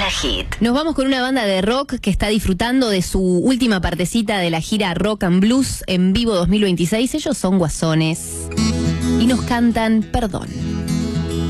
Urbana Hit. Nos vamos con una banda de rock que está disfrutando de su última partecita de la gira Rock and Blues en vivo 2026. Ellos son Guasones y nos cantan Perdón.